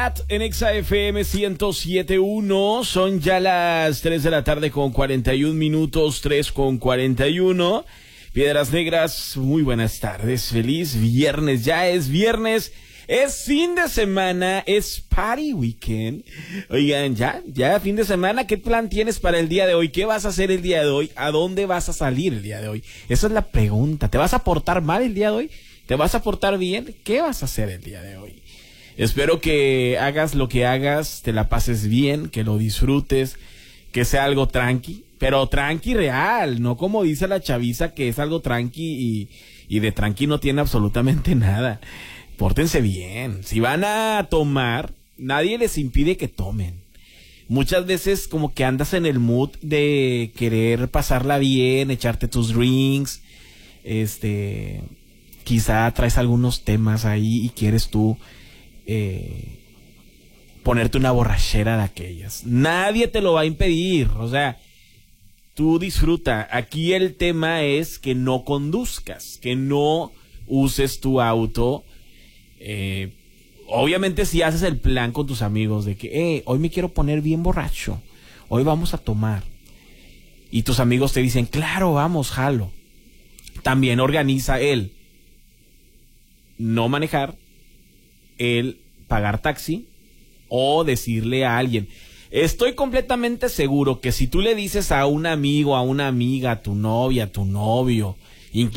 En Exa FM 107.1 son ya las 3 de la tarde con 41 minutos, 3 con 41. Piedras Negras, muy buenas tardes, feliz viernes, ya es viernes, es fin de semana, es party weekend. Oigan, ya fin de semana, ¿qué plan tienes para el día de hoy? ¿Qué vas a hacer el día de hoy? ¿A dónde vas a salir el día de hoy? Esa es la pregunta. ¿Te vas a portar mal el día de hoy? ¿Te vas a portar bien? ¿Qué vas a hacer el día de hoy? Espero que hagas lo que hagas, te la pases bien, que lo disfrutes, que sea algo tranqui, pero tranqui real, no como dice la chaviza que es algo tranqui y de tranqui no tiene absolutamente nada. Pórtense bien, si van a tomar, nadie les impide que tomen. Muchas veces como que andas en el mood de querer pasarla bien, echarte tus drinks, quizá traes algunos temas ahí y quieres tú ponerte una borrachera de aquellas. Nadie te lo va a impedir, o sea, tú disfruta. Aquí el tema es que no conduzcas, que no uses tu auto. Obviamente si haces el plan con tus amigos de que hoy me quiero poner bien borracho, hoy vamos a tomar, y tus amigos te dicen claro, vamos, jalo. También organiza él no manejar, el pagar taxi o decirle a alguien. Estoy completamente seguro que si tú le dices a un amigo, a una amiga, a tu novia, a tu novio,